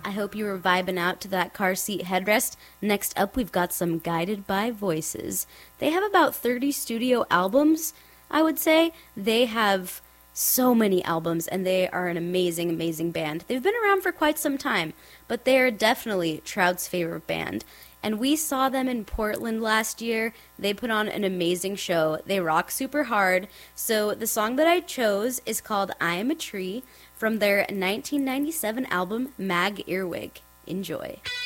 I hope you were vibing out to that car seat headrest. Next up, we've got some Guided by Voices. They have about 30 studio albums, I would say. They have so many albums, and they are an amazing, amazing band. They've been around for quite some time, but they are definitely Trout's favorite band. And we saw them in Portland last year. They put on an amazing show. They rock super hard. So the song that I chose is called I Am a Tree from their 1997 album Mag Earwig. Enjoy.